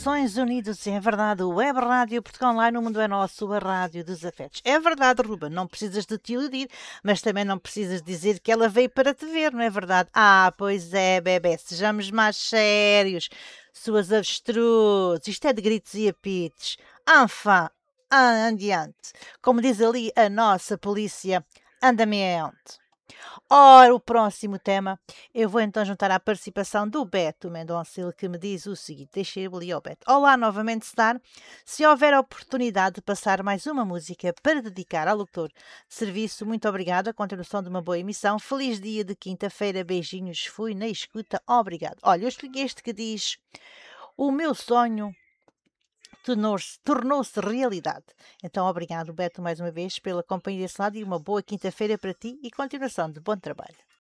Corações Unidos, é verdade, o Web Rádio Portugal Online, o mundo é nosso, a rádio dos afetos. É verdade, Ruben, não precisas de te iludir, mas também não precisas dizer que ela veio para te ver, não é verdade? Ah, pois é, bebê, sejamos mais sérios, suas avestruzes, isto é de gritos e apitos. Enfin, adiante, como diz ali a nossa polícia, andamento. Ora, o próximo tema, eu vou então juntar à participação do Beto Mendonça, ele que me diz o seguinte, deixa eu ali ao Beto. Olá, novamente, Star. Se houver a oportunidade de passar mais uma música para dedicar ao locutor de serviço, muito obrigada, continuação de uma boa emissão, feliz dia de quinta-feira, beijinhos, fui na escuta, obrigado. Olha, eu expliquei este que diz, o meu sonho tornou-se realidade. Então, obrigado, Beto, mais uma vez, pela companhia desse lado e uma boa quinta-feira para ti e continuação de bom trabalho.